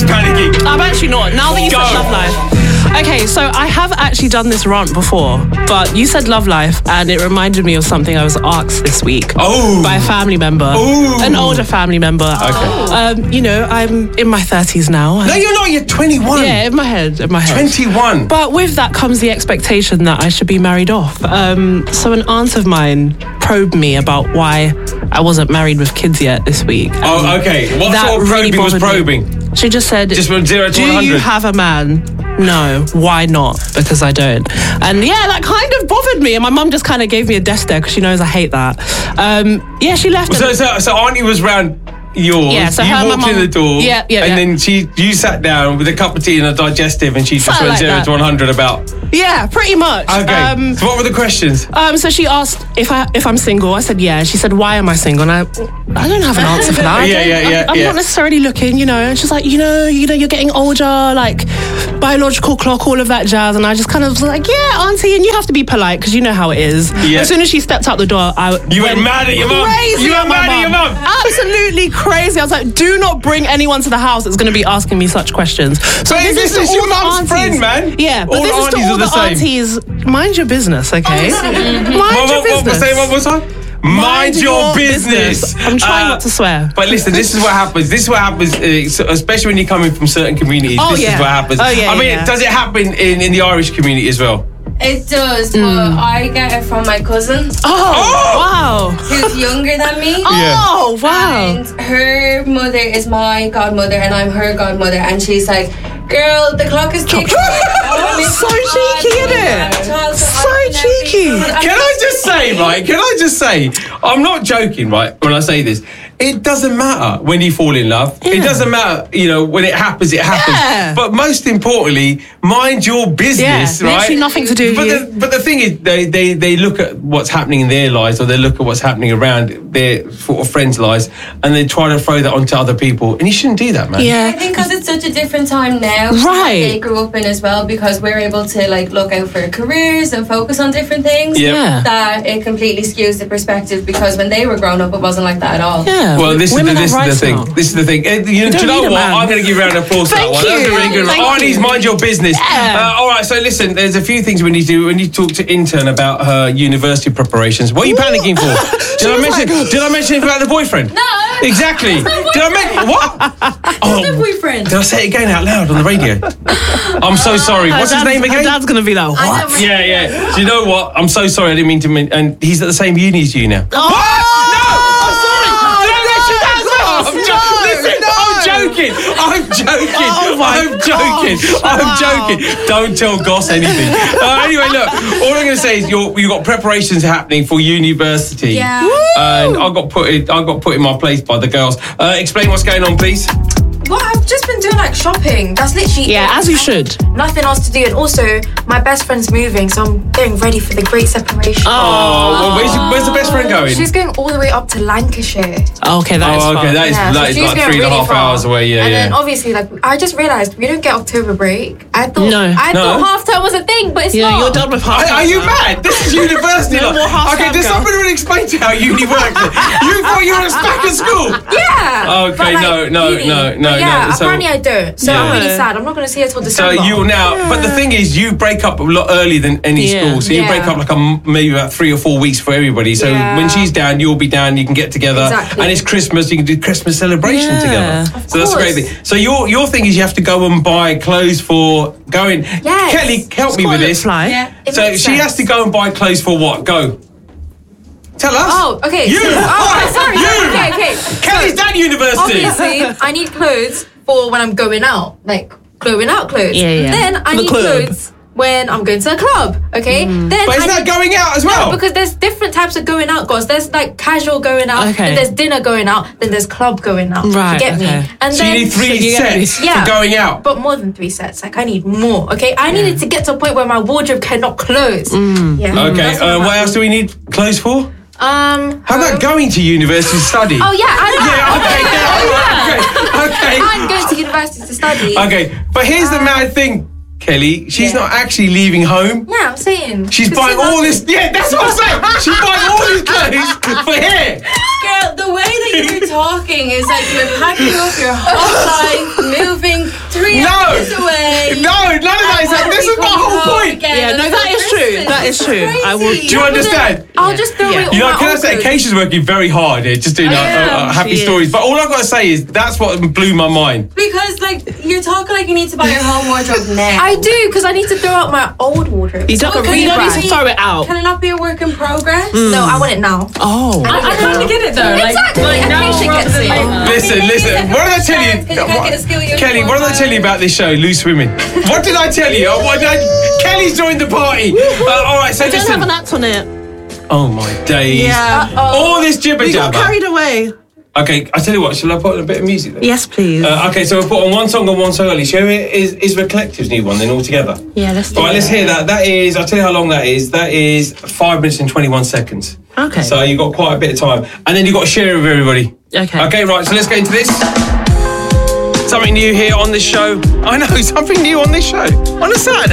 panicking? I'm actually not. Now that you said Love Life. Okay, so I have actually done this rant before, but you said Love Life, and it reminded me of something I was asked this week by a family member, an older family member. Okay. You know, I'm in my 30s now. No, you're not. You're 21. Yeah, in my head. 21. But with that comes the expectation that I should be married off. So an aunt of mine probed me about why I wasn't married with kids yet this week. Oh, okay. What sort of probing was probing? She just said, just from 0 to do 100? you have a man? No. Why not? Because I don't. And yeah, that kind of bothered me. And my mum just kind of gave me a death stare because she knows I hate that. Yeah, she left. So Auntie was round yours. Yeah, so you walked in the door. Yeah. And then you sat down with a cup of tea and a digestive, and she just Something went like 0 that. to 100 about. Yeah, pretty much. Okay. So what were the questions? So she asked if I'm single. I said yeah. She said, why am I single? And I don't have an answer for that. I'm not necessarily looking, you know. And she's like, you know, you're getting older, like biological clock, all of that jazz. And I just kind of was like, yeah, auntie, and you have to be polite because you know how it is. Yeah. As soon as she stepped out the door, you went mad at your mum. You went mad at your mum. Absolutely crazy. I was like, do not bring anyone to the house that's going to be asking me such questions. So this is your mum's friend, man. Yeah, but all this is to all the aunties. Mind your business, okay? Mind your business. Say one more time. Mind your business. I'm trying not to swear. But listen, this is what happens. Especially when you're coming from certain communities. This is what happens. I mean, does it happen in the Irish community as well? It does, but I get it from my cousin. Wow. Who's younger than me. Oh, wow. And her mother is my godmother, and I'm her godmother, and she's like, girl, the clock is ticking. So cheeky, isn't it? So cheeky. Can I just say, I'm not joking, right, when I say this. It doesn't matter when you fall in love. Yeah. It doesn't matter, you know, when it happens, it happens. Yeah. But most importantly, mind your business, right? Literally nothing to do with you. But the thing is, they look at what's happening in their lives, or they look at what's happening around their sort of friends' lives, and they try to throw that onto other people. And you shouldn't do that, man. Yeah. I think because it's such a different time now that they grew up in as well, because we're able to like look out for careers and focus on different things. Yeah. That it completely skews the perspective, because when they were growing up, it wasn't like that at all. Yeah. Well, this is the thing. This is the thing. Do you know what? I'm going to give you a round of applause for that one. That's a really good one. Arnie's mind your business. Yeah. All right. So listen, there's a few things we need to do. We need to talk to intern about her university preparations. What are you panicking for? Did I mention about the boyfriend? No. Exactly. Did I mention what? The boyfriend. Did I say it again out loud on the radio? I'm so sorry. What's his name again? Her dad's going to be like, what? Yeah. Do you know what? I'm so sorry. I didn't mean to. And he's at the same uni as you now. What? No. I'm sorry. I'm joking. Don't tell Goss anything. Anyway, look, all I'm going to say is you've got preparations happening for university. Yeah. And I got put in my place by the girls. Explain what's going on, please. Well, I've just been doing like shopping. That's literally it. as you should. Nothing else to do. And also, my best friend's moving, so I'm getting ready for the great separation. Well, where's the best friend going? She's going all the way up to Lancashire. Okay, that is far. That is like 3.5 hours away. And then obviously, like, I just realised we don't get October break. I thought half term was a thing, but it's not. You're done with half term. Are you mad? This is university. Okay, does somebody really explain to you how uni works? You thought you were back at school? Yeah. Okay, no. Yeah, apparently I don't. So I'm really sad. I'm not going to see her till December. So you now, but the thing is, you break up a lot earlier than any school. So you break up like maybe about 3 or 4 weeks for everybody. So when she's down, you'll be down. You can get together, and it's Christmas. You can do Christmas celebration together. So that's a great thing. So your thing is you have to go and buy clothes for going. Yes. Kelly, help me with this. Yeah, so she has to go and buy clothes for what? Go. Tell us. Oh, okay. You. Sorry. Okay. Kelly's done university. Obviously, I need clothes for when I'm going out, like going out clothes. Yeah. Then I need clothes when I'm going to a club. Okay. Then but is that going out as well? No, because there's different types of going out, guys. There's like casual going out, then there's dinner going out, then there's club going out. Right. You get me? And so then you need 3 sets for going out. But more than 3 sets. Like I need more. Okay. I needed to get to a point where my wardrobe cannot close. Yeah. Okay. What else do we need clothes for? How about going to university to study? Oh yeah, Okay. I'm going to university to study. Okay, but here's the mad thing, Kelly. She's not actually leaving home. Yeah, I'm saying. She's buying all this. Yeah, that's what I'm saying. She's buying all these clothes for here. Girl, the way that you're talking is like you're packing up your whole life, moving That is true. I will. Do you understand? I'll just throw it. You know, can I say, Keisha's working very hard here, just doing happy stories. But all I've got to say is that's what blew my mind. Because you're talking like you need to buy your whole wardrobe now. I do, because I need to throw out my old wardrobe. You don't need to throw it out. Can it not be a work in progress? No, I want it now. Oh, I kind of get it though. Exactly. Listen. What did I tell you? Kelly, what did I tell you about this show, Loose Women? What did I tell you? Kelly's joined the party. All right, so I don't have an act on it. Oh my days! Yeah. All this jibber We got jabber. carried away. Okay, I tell you what. Shall I put on a bit of music then? Yes, please. Okay, so we'll put on one song and one song only. Shall we? Is the Collective's new one then all together? Yeah, let's do it. All right, let's hear that. That is. I'll tell you how long that is. That is 5 minutes and 21 seconds. Okay. So you've got quite a bit of time, and then you've got to share it with everybody. Okay. Okay, right. So let's get into this. Something new here on this show. I know, something new on this show. On a Saturday.